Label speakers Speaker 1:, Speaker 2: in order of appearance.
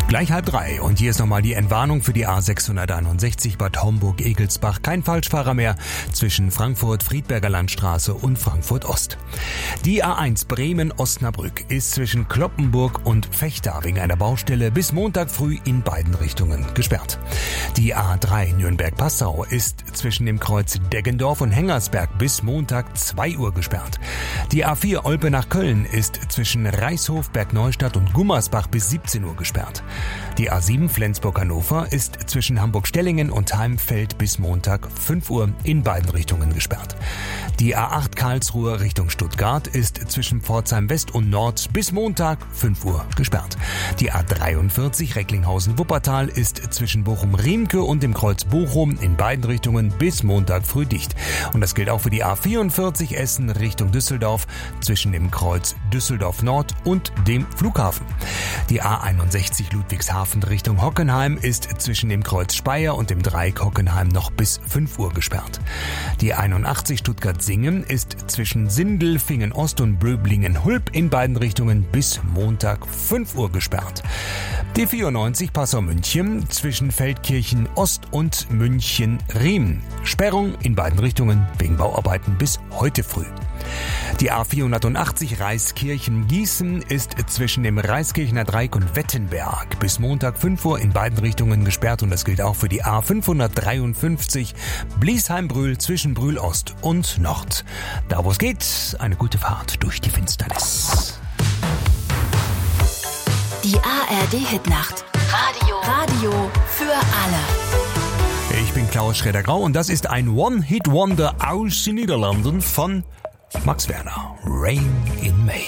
Speaker 1: Gleich 2:30 und hier ist nochmal die Entwarnung für die A661 Bad Homburg-Egelsbach. Kein Falschfahrer mehr zwischen Frankfurt-Friedberger Landstraße und Frankfurt-Ost. Die A1 Bremen-Osnabrück ist zwischen Cloppenburg und Vechta wegen einer Baustelle bis Montag früh in beiden Richtungen gesperrt. Die A3 Nürnberg-Passau ist zwischen dem Kreuz Deggendorf und Hengersberg bis Montag 2 Uhr gesperrt. Die A4 Olpe nach Köln ist zwischen Reichshof, Bergneustadt und Gummersbach bis 17 Uhr gesperrt. Die A7 Flensburg-Hannover ist zwischen Hamburg-Stellingen und Heimfeld bis Montag 5 Uhr in beiden Richtungen gesperrt. Die A8 Karlsruhe Richtung Stuttgart ist zwischen Pforzheim West und Nord bis Montag 5 Uhr gesperrt. Die A43 Recklinghausen-Wuppertal ist zwischen Bochum-Riemke und dem Kreuz Bochum in beiden Richtungen bis Montag früh dicht. Und das gilt auch für die A44 Essen Richtung Düsseldorf zwischen dem Kreuz Düsseldorf Nord und dem Flughafen. Die A61 Ludwigshafen Richtung Hockenheim ist zwischen dem Kreuz Speyer und dem Dreieck Hockenheim noch bis 5 Uhr gesperrt. Die 81 Stuttgart-Singen ist zwischen Sindelfingen Ost und Böblingen-Hulb in beiden Richtungen bis Montag 5 Uhr gesperrt. Die 94 Passau-München zwischen Feldkirchen Ost und München-Riem. Sperrung in beiden Richtungen wegen Bauarbeiten bis heute früh. Die A480 Reiskirchen-Gießen ist zwischen dem Reiskirchener Dreieck und Wettenberg bis Montag 5 Uhr in beiden Richtungen gesperrt und das gilt auch für die A553 Bliesheim-Brühl zwischen Brühl Ost und Nord. Da wo es geht, eine gute Fahrt durch die Finsternis.
Speaker 2: Die ARD-Hitnacht. Radio für alle.
Speaker 1: Ich bin Klaus Schroeder-Grau und das ist ein One-Hit-Wonder aus den Niederlanden von Max Werner. Rain in May.